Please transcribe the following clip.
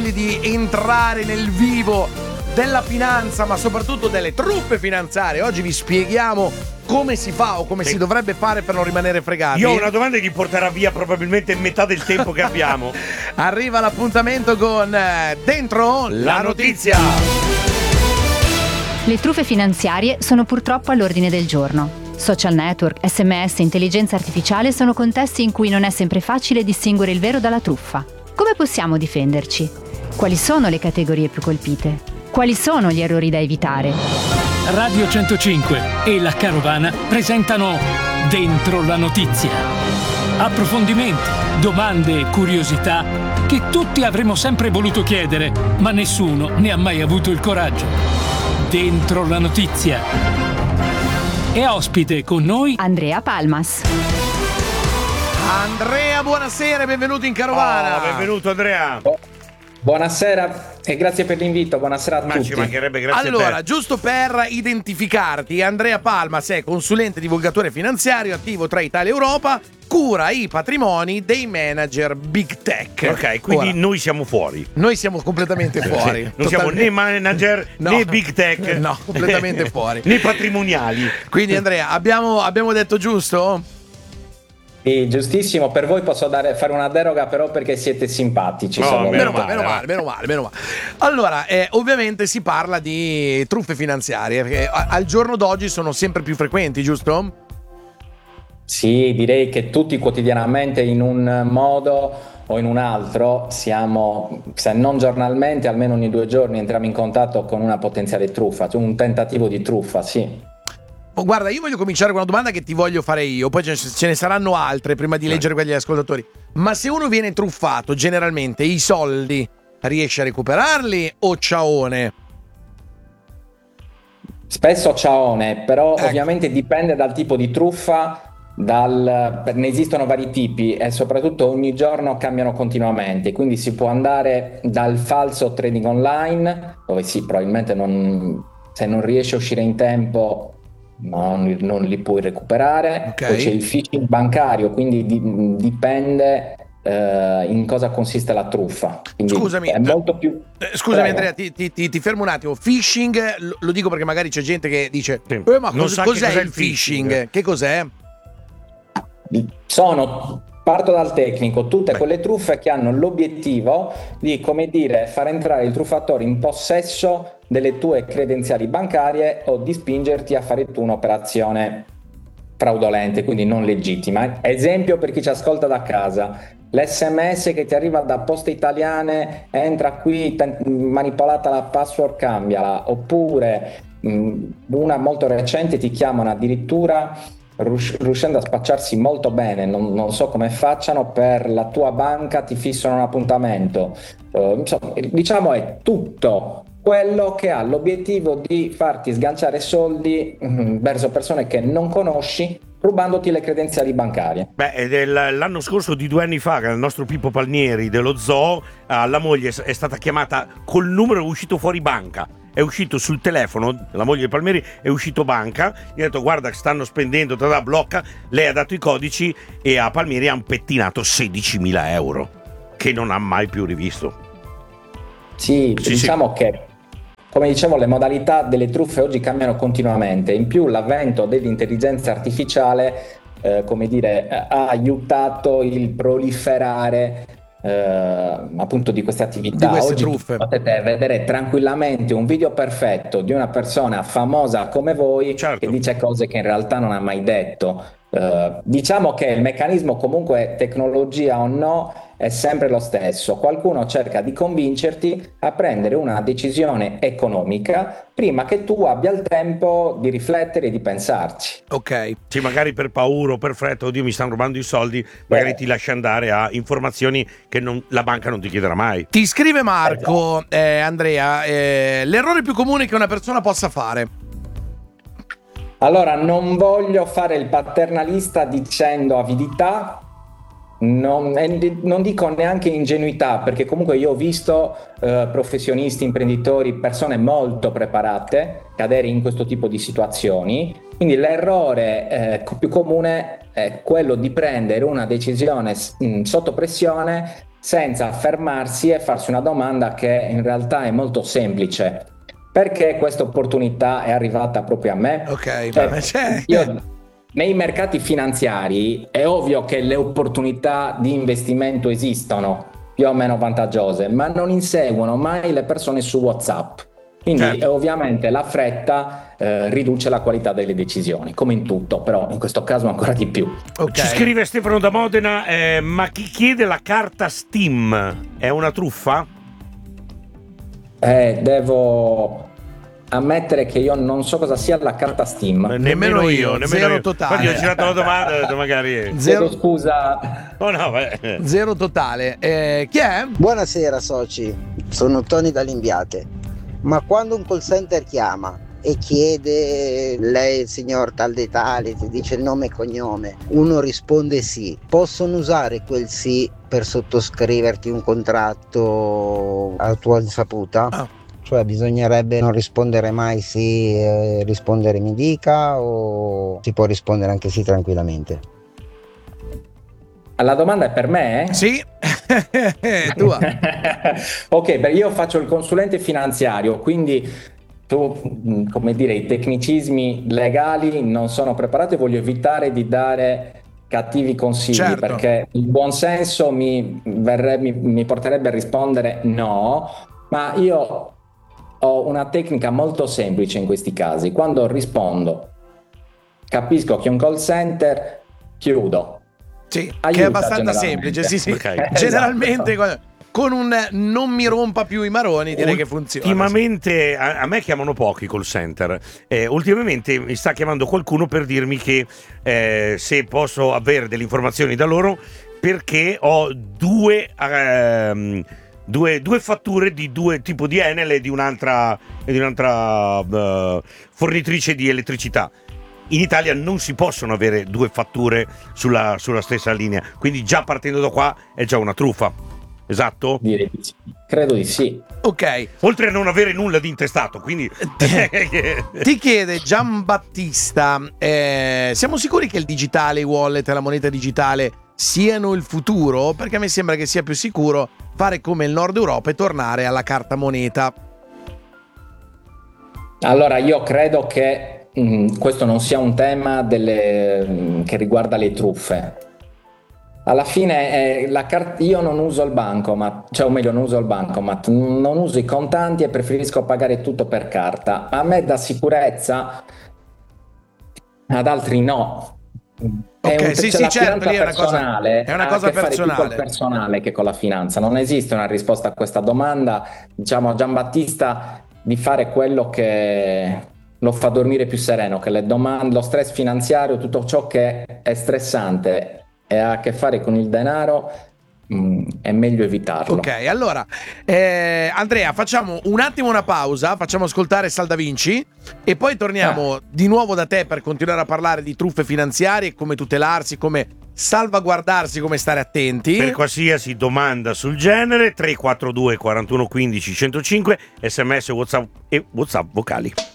voglia di entrare nel vivo della finanza, ma soprattutto delle truffe finanziarie. Oggi vi spieghiamo come si fa o come si dovrebbe fare per non rimanere fregati. Io ho una domanda che porterà via probabilmente metà del tempo che abbiamo. Arriva l'appuntamento con Dentro la notizia. Le truffe finanziarie sono purtroppo all'ordine del giorno. Social network, SMS, intelligenza artificiale sono contesti in cui non è sempre facile distinguere il vero dalla truffa. Come possiamo difenderci? Quali sono le categorie più colpite? Quali sono gli errori da evitare? Radio 105 e la Carovana presentano Dentro la notizia. Approfondimenti, domande e curiosità che tutti avremmo sempre voluto chiedere, ma nessuno ne ha mai avuto il coraggio. Dentro la notizia. E ospite con noi Andrea Palmas. Andrea, buonasera e benvenuto in Carovana. Benvenuto Andrea. Buonasera e grazie per l'invito, buonasera a tutti. Ma ci mancherebbe, grazie allora, a te. giusto per identificarti, Andrea Palmas è consulente divulgatore finanziario attivo tra Italia e Europa, cura i patrimoni dei manager Big Tech. Ok, quindi ora, noi siamo fuori. noi siamo completamente fuori. Non siamo né manager né Big Tech. No, completamente fuori. Né patrimoniali. Quindi Andrea, abbiamo detto giusto? Sì, giustissimo, per voi posso fare una deroga però perché siete simpatici. Meno male. Allora, ovviamente si parla di truffe finanziarie, perché al giorno d'oggi sono sempre più frequenti, giusto? Sì, direi che tutti quotidianamente in un modo o in un altro siamo, se non giornalmente, almeno ogni 2 giorni entriamo in contatto con una potenziale truffa, cioè un tentativo di truffa, sì. Guarda, io voglio cominciare con una domanda che ti voglio fare io, poi ce ne saranno altre prima di leggere quelli degli ascoltatori. Ma se uno viene truffato, generalmente i soldi riesce a recuperarli o ciaone? Spesso ciaone, però ovviamente dipende dal tipo di truffa, ne esistono vari tipi e soprattutto ogni giorno cambiano continuamente, quindi si può andare dal falso trading online, dove sì, probabilmente se non riesci a uscire in tempo non li puoi recuperare. Okay. Poi c'è il phishing bancario, quindi dipende in cosa consiste la truffa. Quindi Scusami, è molto più... scusami Prego. Andrea, ti fermo un attimo. Phishing, lo dico perché magari c'è gente che dice ma non sa cos'è che il phishing? Che cos'è? Parto dal tecnico, tutte quelle truffe che hanno l'obiettivo di, come dire, far entrare il truffatore in possesso delle tue credenziali bancarie o di spingerti a fare tu un'operazione fraudolente, quindi non legittima. Esempio per chi ci ascolta da casa: l'SMS che ti arriva da Poste Italiane, entra qui, manipolata la password, cambiala. Oppure una molto recente, ti chiamano addirittura riuscendo a spacciarsi molto bene, non so come facciano, per la tua banca ti fissano un appuntamento. Insomma, diciamo è tutto quello che ha l'obiettivo di farti sganciare soldi verso persone che non conosci, rubandoti le credenziali bancarie. L'anno scorso, di 2 anni fa, il nostro Pippo Palmieri dello Zoo, la moglie è stata chiamata col numero, è uscito fuori banca. È uscito sul telefono, la moglie di Palmieri è uscito banca, gli ha detto guarda che stanno spendendo, blocca, lei ha dato i codici e a Palmieri ha pettinato 16.000 euro, che non ha mai più rivisto. Sì, diciamo che, come dicevo, le modalità delle truffe oggi cambiano continuamente. In più l'avvento dell'intelligenza artificiale ha aiutato il proliferare appunto di queste attività. Di queste oggi truffe. Potete vedere tranquillamente un video perfetto di una persona famosa come voi, certo, che dice cose che in realtà non ha mai detto. Diciamo che il meccanismo, comunque tecnologia o no, è sempre lo stesso. Qualcuno cerca di convincerti a prendere una decisione economica prima che tu abbia il tempo di riflettere e di pensarci. Ok. Sì, magari per paura o per fretta, oddio mi stanno rubando i soldi, magari ti lascia andare a informazioni che la banca non ti chiederà mai. Ti scrive Marco, Andrea, l'errore più comune che una persona possa fare. Allora, non voglio fare il paternalista dicendo avidità, non dico neanche ingenuità, perché comunque io ho visto professionisti, imprenditori, persone molto preparate cadere in questo tipo di situazioni. Quindi l'errore più comune è quello di prendere una decisione sotto pressione senza fermarsi e farsi una domanda che in realtà è molto semplice. Perché questa opportunità è arrivata proprio a me? Ok, nei mercati finanziari è ovvio che le opportunità di investimento esistono, più o meno vantaggiose, ma non inseguono mai le persone su WhatsApp. Quindi ovviamente la fretta riduce la qualità delle decisioni, come in tutto, però in questo caso ancora di più. Okay. Ci scrive Stefano da Modena, ma chi chiede la carta Steam è una truffa? Devo ammettere che io non so cosa sia la carta Steam. Nemmeno io. Zero totale. Infatti ho girato la domanda, magari. Zero scusa. Oh no, zero totale. Chi è? Buonasera soci, sono Tony dall'Imbiate. Ma quando un call center chiama e chiede lei il signor tal dei tali, ti dice il nome e cognome, uno risponde sì, possono usare quel sì per sottoscriverti un contratto a tua insaputa? Cioè bisognerebbe non rispondere mai sì, rispondere mi dica, o si può rispondere anche sì tranquillamente? La domanda è per me? Sì, tua. Ok, io faccio il consulente finanziario, quindi tu, come dire, i tecnicismi legali non sono preparati e voglio evitare di dare cattivi consigli, certo, perché il buon senso mi porterebbe a rispondere no, ma io ho una tecnica molto semplice in questi casi. Quando rispondo, capisco che è un call center, chiudo. Sì, che è abbastanza semplice, sì. Okay. Generalmente esatto, con un non mi rompa più i maroni direi che funziona. Ultimamente a me chiamano pochi call center, ultimamente mi sta chiamando qualcuno per dirmi che se posso avere delle informazioni da loro, perché ho due fatture di due tipo di Enel e di un'altra fornitrice di elettricità. In Italia non si possono avere due fatture sulla stessa linea, quindi già partendo da qua è già una truffa, esatto? Direi di sì. Credo di sì. Ok. Oltre a non avere nulla di intestato, quindi ti chiede Giambattista, siamo sicuri che il digitale, i wallet e la moneta digitale siano il futuro? Perché a me sembra che sia più sicuro fare come il Nord Europa e tornare alla carta moneta. Allora io credo che questo non sia un tema che riguarda le truffe. Alla fine io non uso il bancomat, cioè o meglio non uso il bancomat, non uso i contanti e preferisco pagare tutto per carta. A me dà sicurezza, ad altri no. Ok, sì, certo, lì è una cosa personale. Più col personale che con la finanza. Non esiste una risposta a questa domanda. Diciamo a Giambattista di fare quello che lo fa dormire più sereno, che le domande, lo stress finanziario, tutto ciò che è stressante e ha a che fare con il denaro, è meglio evitarlo. Ok, allora Andrea, facciamo un attimo una pausa, facciamo ascoltare Sal Da Vinci e poi torniamo di nuovo da te per continuare a parlare di truffe finanziarie, come tutelarsi, come salvaguardarsi, come stare attenti. Per qualsiasi domanda sul genere 342 41 15 105 SMS, WhatsApp e WhatsApp vocali.